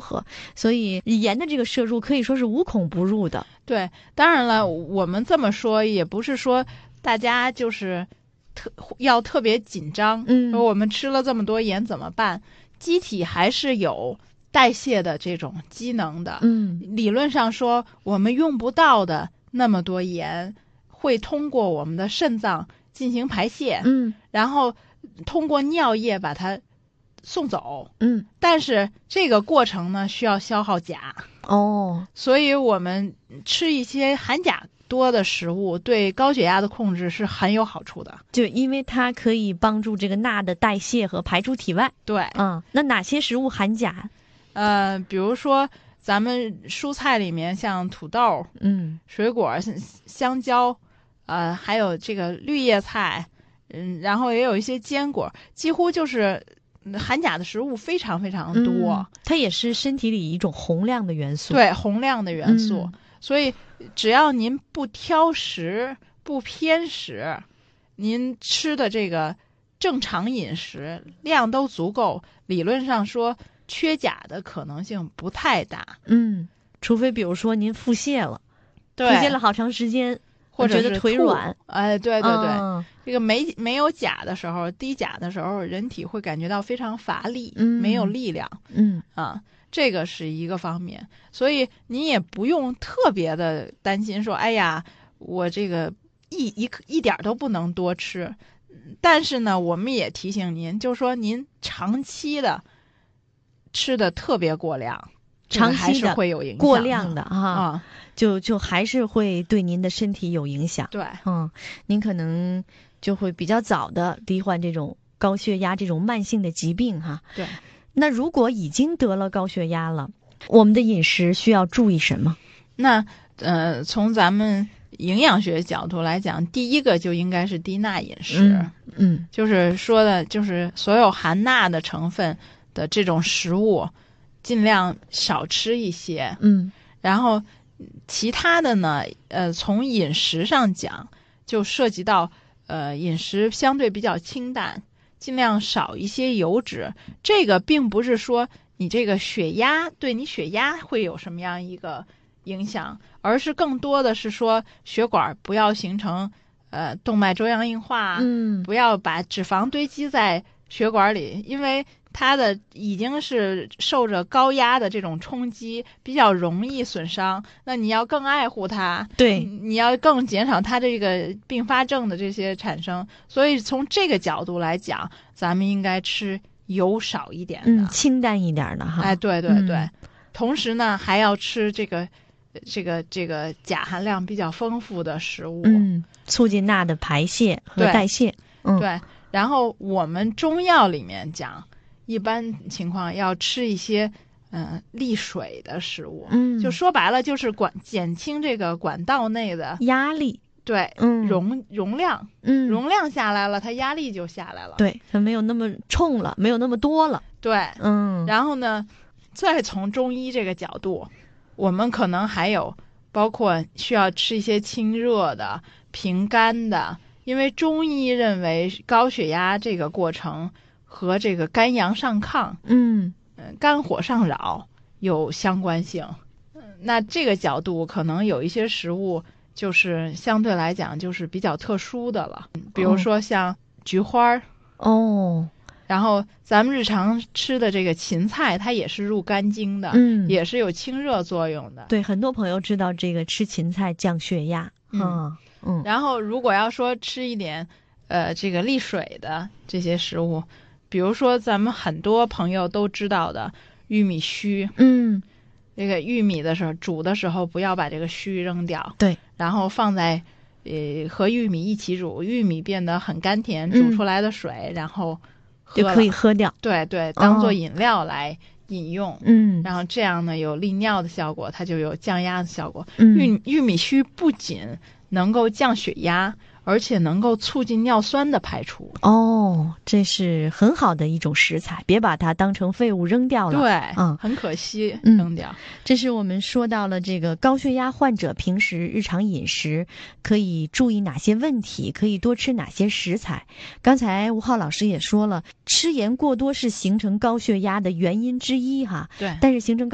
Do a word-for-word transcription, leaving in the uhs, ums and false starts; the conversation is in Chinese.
合，所以盐的这个摄入可以说是无孔不入的。 对，当然了，我们这么说也不是说大家就是特要特别紧张， 嗯， 说我们吃了这么多盐怎么办？机体还是有代谢的这种机能的， 嗯， 理论上说我们用不到的那么多盐会通过我们的肾脏进行排泄， 嗯， 然后通过尿液把它送走， 嗯， 但是这个过程呢需要消耗钾， 哦， 所以我们吃一些含钾多的食物对高血压的控制是很有好处的。 就因为它可以帮助这个钠的代谢和排出体外。 对， 嗯，那哪些食物含钾？ 呃，比如说咱们蔬菜里面像土豆， 嗯， 水果香蕉，呃，还有这个绿叶菜，嗯，然后也有一些坚果，几乎就是含钾的食物非常非常多。 嗯，它也是身体里一种宏量的元素。 对，宏量的元素。 嗯， 所以只要您不挑食、不偏食，您吃的这个正常饮食量都足够，理论上说缺钾的可能性不太大。 嗯，除非比如说您腹泻了， 对， 腹泻了好长时间， 或者觉得腿软。 哎，对对对， 嗯， 这个没没有钾的时候，低钾的时候，人体会感觉到非常乏力， 嗯， 没有力量。 嗯啊，这个是一个方面，所以你也不用特别的担心说，哎呀，我这个一一一点都不能多吃。但是呢，我们也提醒您，就是说您长期的吃的特别过量， 长还期的是会有影响的过量的哈， 啊， 就就还是会对您的身体有影响。 对， 嗯，您可能就会比较早的罹患这种高血压这种慢性的疾病哈。 对， 那如果已经得了高血压了，我们的饮食需要注意什么？ 那呃，从咱们营养学角度来讲，第一个就应该是低钠饮食。 嗯，嗯， 就是说的，就是所有含钠的成分的这种食物，尽量少吃一些。 嗯， 然后其他的呢，呃，从饮食上讲，就涉及到呃饮食相对比较清淡，尽量少一些油脂。这个并不是说你这个血压对你血压会有什么样一个影响，而是更多的是说血管不要形成呃动脉粥样硬化， 嗯， 不要把脂肪堆积在血管里，因为它的已经是受着高压的这种冲击，比较容易损伤。那你要更爱护它， 对， 你要更减少它这个并发症的这些产生。所以从这个角度来讲，咱们应该吃油少一点的， 嗯，清淡一点的哈。 哎，对对对。 嗯， 同时呢，还要吃这个这个这个钾含量比较丰富的食物， 嗯，促进钠的排泄和代谢。嗯， 对。然后我们中药里面讲，一般情况要吃一些呃利水的食物， 嗯， 就说白了就是管减轻这个管道内的压力。 对， 嗯， 容容量， 嗯， 容量下来了，它压力就下来了， 对，它没有那么冲了，没有那么多了。 对， 嗯， 然后呢，再从中医这个角度，我们可能还有包括需要吃一些清热的、平肝的，因为中医认为高血压这个过程和这个肝阳上亢， 嗯， 嗯，肝火上扰有相关性。嗯，那这个角度可能有一些食物就是相对来讲就是比较特殊的了，比如说像菊花哦， 然后咱们日常吃的这个芹菜，它也是入肝经的， 嗯， 也是有清热作用的。 对，很多朋友知道这个吃芹菜降血压。嗯嗯。 然后如果要说吃一点，呃，这个利水的这些食物，比如说咱们很多朋友都知道的玉米须， 嗯， 这个玉米的时候煮的时候不要把这个须扔掉， 对， 然后放在呃和玉米一起煮，玉米变得很甘甜，煮出来的水，嗯、然后喝就可以喝掉。 对对，当做饮料来饮用。 嗯， 然后这样呢有利尿的效果，它就有降压的效果。 嗯， 玉玉米须不仅能够降血压，而且能够促进尿酸的排出。 哦，这是很好的一种食材，别把它当成废物扔掉了。 对， 嗯， 很可惜扔掉。 嗯，这是我们说到了这个高血压患者平时日常饮食可以注意哪些问题，可以多吃哪些食材。刚才吴浩老师也说了，吃盐过多是形成高血压的原因之一哈。 对， 但是形成高